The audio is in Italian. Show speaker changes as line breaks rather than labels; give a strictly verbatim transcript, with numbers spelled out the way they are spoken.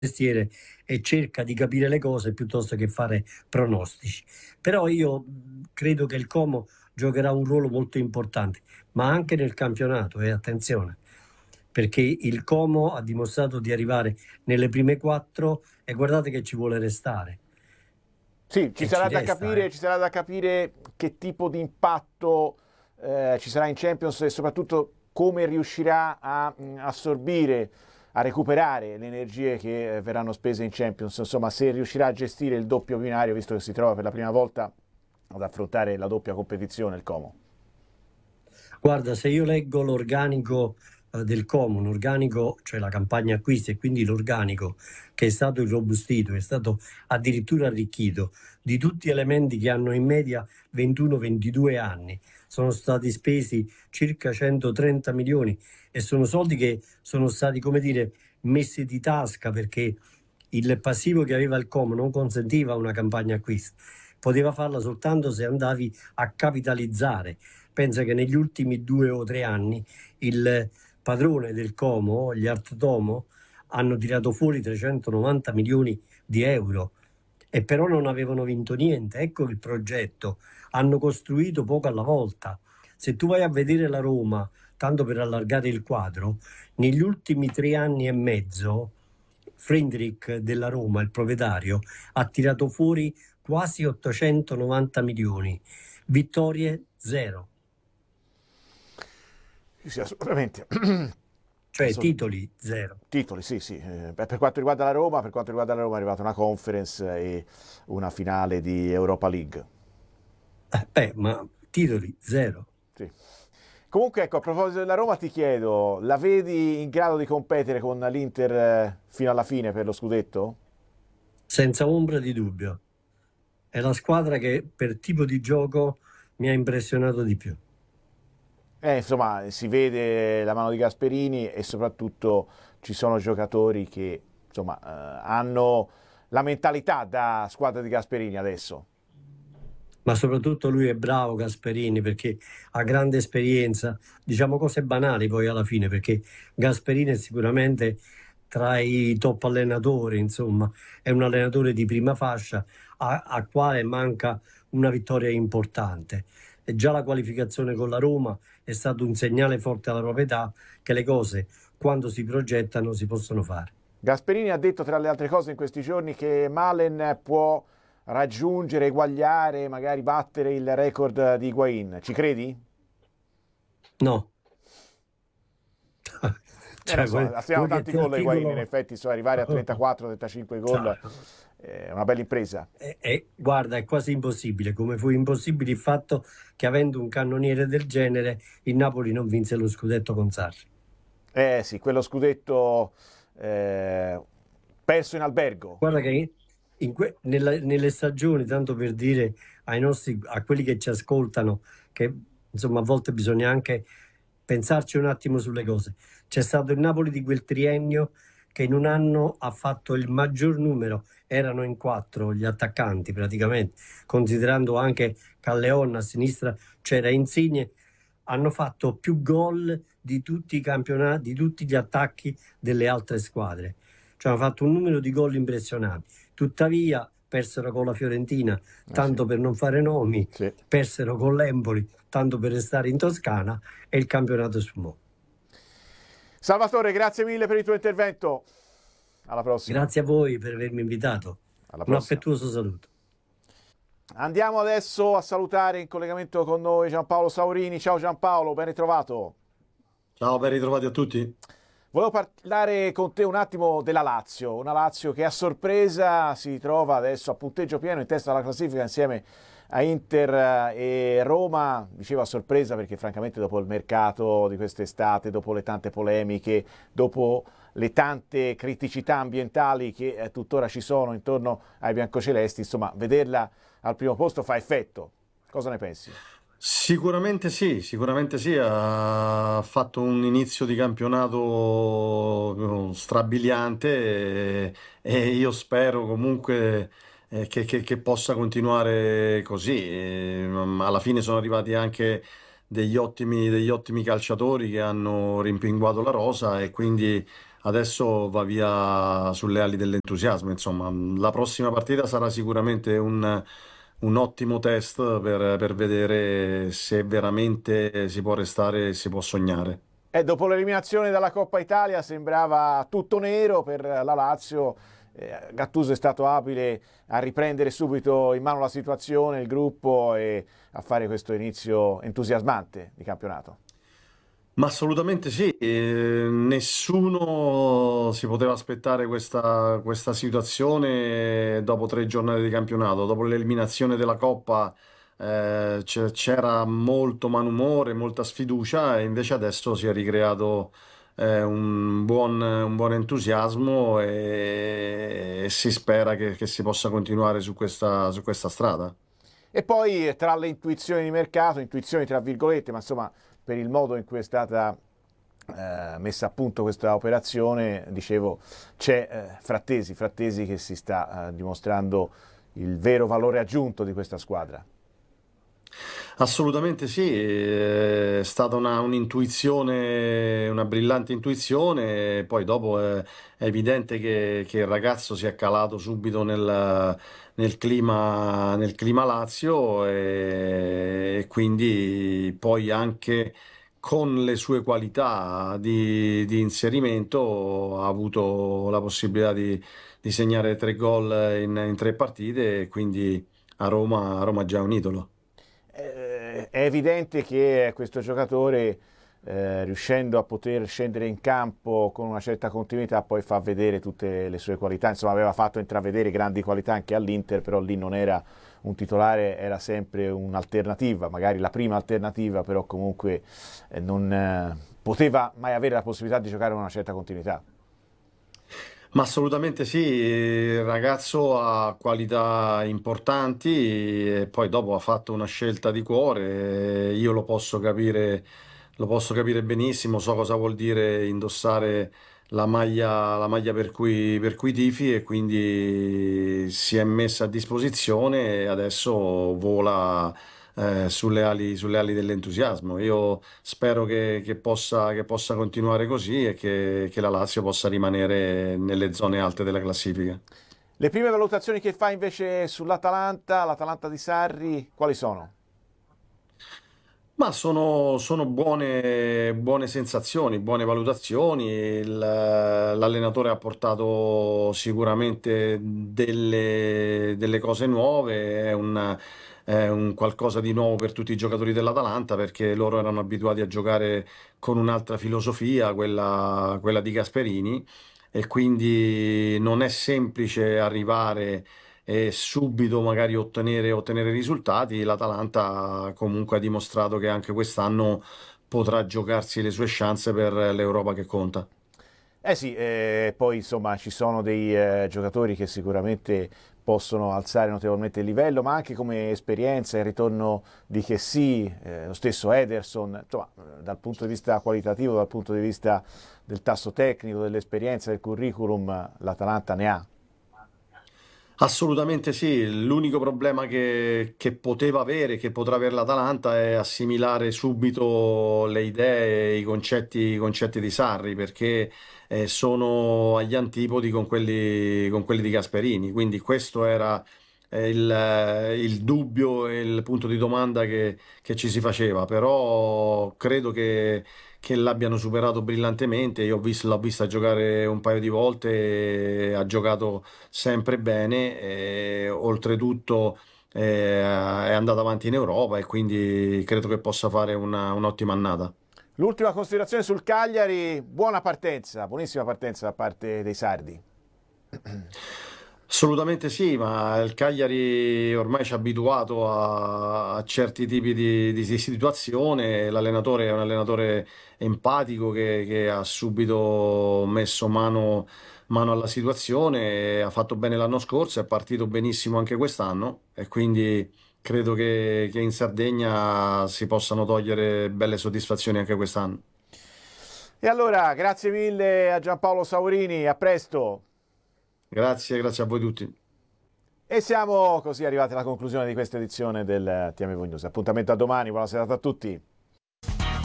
mestiere e cerca di capire le cose piuttosto che fare pronostici. Però io credo che il Como giocherà un ruolo molto importante, ma anche nel campionato, e eh, attenzione, perché il Como ha dimostrato di arrivare nelle prime quattro e guardate che ci vuole restare.
Sì, ci
E
sarà
ci
da
resta,
capire,
eh.
ci sarà da capire che tipo di impatto eh, ci sarà in Champions e soprattutto come riuscirà a mh, assorbire, a recuperare le energie che eh, verranno spese in Champions. Insomma, se riuscirà a gestire il doppio binario, visto che si trova per la prima volta ad affrontare la doppia competizione, il Como.
Guarda, se io leggo l'organico eh, del Como, un organico, cioè la campagna acquisti e quindi l'organico che è stato irrobustito, è stato addirittura arricchito di tutti elementi che hanno in media ventuno ventidue anni. Sono stati spesi circa centotrenta milioni e sono soldi che sono stati, come dire, messi di tasca perché il passivo che aveva il Como non consentiva una campagna acquisti. Poteva farla soltanto se andavi a capitalizzare. Pensa che negli ultimi due o tre anni il padrone del Como, gli Art Domo, hanno tirato fuori trecentonovanta milioni di euro e però non avevano vinto niente. Ecco il progetto. Hanno costruito poco alla volta. Se tu vai a vedere la Roma, tanto per allargare il quadro, negli ultimi tre anni e mezzo, Friedrich della Roma, il proprietario, ha tirato fuori quasi ottocentonovanta milioni. Vittorie zero.
Sì, assolutamente.
Cioè
Assolut-
titoli zero.
Titoli, sì, sì. Eh, per quanto riguarda la Roma, per quanto riguarda la Roma è arrivata una conference e una finale di Europa League.
Eh, beh, ma titoli zero.
Sì. Comunque, ecco, a proposito della Roma, ti chiedo, la vedi in grado di competere con l'Inter eh, fino alla fine per lo scudetto?
Senza ombra di dubbio. È la squadra che per tipo di gioco mi ha impressionato di più.
Eh, insomma, si vede la mano di Gasperini e soprattutto ci sono giocatori che, insomma, eh, hanno la mentalità da squadra di Gasperini adesso.
Ma soprattutto lui è bravo, Gasperini, perché ha grande esperienza. Diciamo cose banali poi alla fine, perché Gasperini è sicuramente tra i top allenatori, insomma, è un allenatore di prima fascia a, a quale manca una vittoria importante. E già la qualificazione con la Roma è stato un segnale forte alla proprietà che le cose, quando si progettano, si possono fare.
Gasperini ha detto, tra le altre cose, in questi giorni che Malen può raggiungere, eguagliare, magari battere il record di Higuain. Ci credi?
No.
Eh, non
Cioè,
so,
vuoi,
assistiamo
vuoi che
tanti
ti
gol a Higuain, in
articolo...
effetti, so, arrivare a trentaquattro trentacinque gol
Cioè,
è una bella impresa.
E, e, guarda, è quasi impossibile, come fu impossibile il fatto che avendo un cannoniere del genere il Napoli non vinse lo scudetto con Sarri.
Eh sì, quello scudetto eh, perso in albergo.
Guarda che in que- nella- nelle stagioni, tanto per dire ai nostri, a quelli che ci ascoltano, che insomma a volte bisogna anche pensarci un attimo sulle cose. C'è stato il Napoli di quel triennio che in un anno ha fatto il maggior numero, erano in quattro gli attaccanti praticamente, considerando anche Calleon a sinistra c'era Insigne, hanno fatto più gol di tutti i campionati, di tutti gli attacchi delle altre squadre. Cioè hanno fatto un numero di gol impressionanti. Tuttavia persero con la Fiorentina,
Eh sì,
tanto per non fare nomi,
sì.
persero con l'Empoli, tanto per restare in Toscana e il campionato sfumò.
Salvatore, grazie mille per il tuo intervento. Alla prossima.
Grazie a voi per avermi invitato.
Alla
Un
prossima.
affettuoso saluto.
Andiamo adesso a salutare in collegamento con noi Giampaolo Saurini. Ciao Giampaolo, ben ritrovato.
Ciao, ben ritrovati a tutti.
Volevo parlare con te un attimo della Lazio, una Lazio che a sorpresa si trova adesso a punteggio pieno in testa alla classifica insieme a Inter e Roma. Dicevo a sorpresa perché francamente dopo il mercato di quest'estate, dopo le tante polemiche, dopo le tante criticità ambientali che eh, tuttora ci sono intorno ai biancocelesti, insomma, vederla al primo posto fa effetto. Cosa ne pensi?
Sicuramente sì, sicuramente sì, ha fatto un inizio di campionato eh, strabiliante e, e io spero comunque eh, che, che- che possa continuare così. E, mm, alla fine sono arrivati anche degli ottimi, degli ottimi calciatori che hanno rimpinguato la rosa e quindi adesso va via sulle ali dell'entusiasmo. Insomma, la prossima partita sarà sicuramente un, un ottimo test per, per vedere se veramente si può restare e si può sognare.
E dopo l'eliminazione dalla Coppa Italia sembrava tutto nero per la Lazio. Eh, Gattuso è stato abile a riprendere subito in mano la situazione, il gruppo e a fare questo inizio entusiasmante di campionato.
Ma assolutamente sì, eh, nessuno si poteva aspettare questa, questa situazione dopo tre giornate di campionato, dopo l'eliminazione della Coppa eh, c'è- c'era molto malumore, molta sfiducia e invece adesso si è ricreato eh, un buon, un buon entusiasmo e, e si spera che, che si possa continuare su questa, su questa strada.
E poi tra le intuizioni di mercato, intuizioni tra virgolette, ma insomma per il modo in cui è stata eh, messa a punto questa operazione, dicevo, c'è eh, Frattesi, Frattesi che si sta eh, dimostrando il vero valore aggiunto di questa squadra.
Assolutamente sì, è stata una, un'intuizione, una brillante intuizione, e poi dopo è, è evidente che, che il ragazzo si è calato subito nel, nel clima, nel clima Lazio e, e quindi poi anche con le sue qualità di, di inserimento ha avuto la possibilità di, di segnare tre gol in, in tre partite e quindi a Roma, a Roma è già un idolo.
Eh, è evidente che questo giocatore, eh, riuscendo a poter scendere in campo con una certa continuità, poi fa vedere tutte le sue qualità. Insomma, aveva fatto intravedere grandi qualità anche all'Inter, però lì non era un titolare, era sempre un'alternativa, magari la prima alternativa, però comunque eh, non eh, poteva mai avere la possibilità di giocare con una certa continuità.
Ma assolutamente sì, il ragazzo ha qualità importanti e poi dopo ha fatto una scelta di cuore, e io lo posso capire, lo posso capire benissimo, so cosa vuol dire indossare la maglia, la maglia per cui, per cui tifi e quindi si è messa a disposizione e adesso vola eh, sulle ali, sulle ali dell'entusiasmo. Io spero che, che possa, che possa continuare così e che, che la Lazio possa rimanere nelle zone alte della classifica.
Le prime valutazioni che fa invece sull'Atalanta, l'Atalanta di Sarri, quali sono?
Ma sono, sono buone, buone sensazioni, buone valutazioni. Il- L'allenatore ha portato sicuramente delle, delle cose nuove, è un, è un qualcosa di nuovo per tutti i giocatori dell'Atalanta perché loro erano abituati a giocare con un'altra filosofia, quella, quella di Gasperini, e quindi non è semplice arrivare e subito magari ottenere, ottenere risultati. L'Atalanta comunque ha dimostrato che anche quest'anno potrà giocarsi le sue chance per l'Europa che conta.
Eh sì, eh, poi insomma ci sono dei eh, giocatori che sicuramente possono alzare notevolmente il livello, ma anche come esperienza, il ritorno di Chessy, eh, lo stesso Ederson, insomma, eh, dal punto di vista qualitativo, dal punto di vista del tasso tecnico, dell'esperienza, del curriculum, l'Atalanta ne ha.
Assolutamente sì, l'unico problema che, che poteva avere, che potrà avere l'Atalanta è assimilare subito le idee, i concetti, i concetti di Sarri, perché eh, sono agli antipodi con quelli, con quelli di Gasperini, quindi questo era eh, il, eh, il dubbio e il punto di domanda che, che ci si faceva, però credo che che l'abbiano superato brillantemente. Io ho visto, l'ho vista giocare un paio di volte, e ha giocato sempre bene, e oltretutto eh, è andato avanti in Europa e quindi credo che possa fare una- un'ottima annata.
L'ultima considerazione sul Cagliari, buona partenza, buonissima partenza da parte dei sardi.
Assolutamente sì, ma il Cagliari ormai ci ha abituato a, a certi tipi di, di situazione. L'allenatore è un allenatore empatico che, che ha subito messo mano, mano alla situazione, ha fatto bene l'anno scorso, è partito benissimo anche quest'anno e quindi credo che, che in Sardegna si possano togliere belle soddisfazioni anche quest'anno.
E allora, grazie mille a Giampaolo Saurini, a presto.
Grazie, grazie a voi tutti.
E siamo così arrivati alla conclusione di questa edizione del T M V News. Appuntamento a domani, buona serata a tutti.